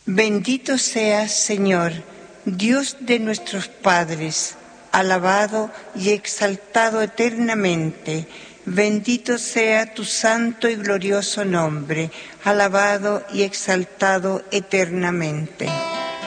Bendito seas, Señor, Dios de nuestros padres, alabado y exaltado eternamente. Bendito sea tu santo y glorioso nombre, alabado y exaltado eternamente.